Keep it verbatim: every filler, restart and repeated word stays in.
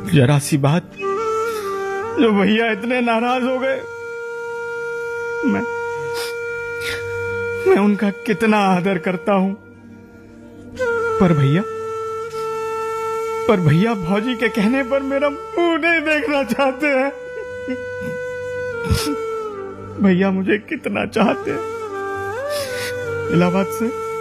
जरा सी बात जो भैया इतने नाराज हो गए। मैं मैं उनका कितना आदर करता हूं, पर भैया पर भैया भौजी के कहने पर मेरा मुंह नहीं देखना चाहते हैं। भैया मुझे कितना चाहते हैं। इलाहाबाद से